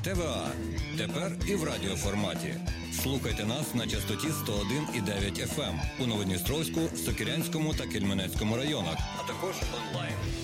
ТВА. Тепер і в радіоформаті. Слухайте нас на частоті 101,9 FM у Новодністровську, Сокирянському та Кельменецькому районах, а також онлайн.